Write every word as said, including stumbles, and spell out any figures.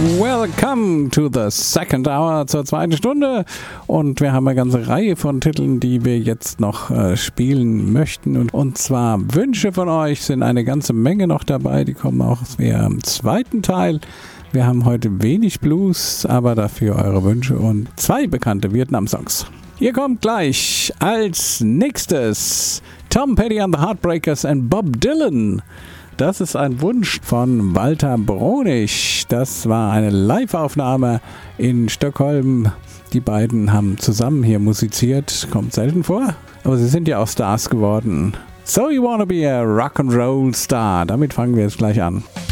Welcome to the second hour, zur zweiten Stunde. Und wir haben eine ganze Reihe von Titeln, die wir jetzt noch äh, spielen möchten. Und, und zwar Wünsche von euch sind eine ganze Menge noch dabei. Die kommen auch eher im zweiten Teil. Wir haben heute wenig Blues, aber dafür eure Wünsche und zwei bekannte Vietnam-Songs. Hier kommt gleich als nächstes Tom Petty and the Heartbreakers und Bob Dylan. Das ist ein Wunsch von Walter Bronich. Das war eine Live-Aufnahme in Stockholm. Die beiden haben zusammen hier musiziert. Kommt selten vor, aber sie sind ja auch Stars geworden. So You Wanna Be a Rock'n'Roll Star. Damit fangen wir jetzt gleich an.